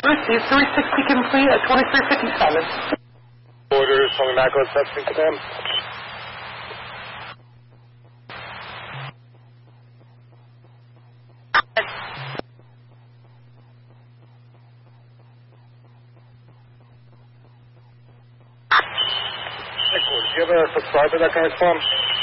Received 360 complete at 2357. Orders from Immaculate Substance Command. Do you have a subscriber that corresponds?